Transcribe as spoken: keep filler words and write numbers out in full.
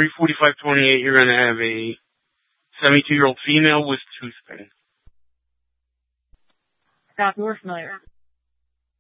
three forty-five twenty-eight, you're going to have a seventy-two-year-old female with tooth pain. Stop, you were familiar.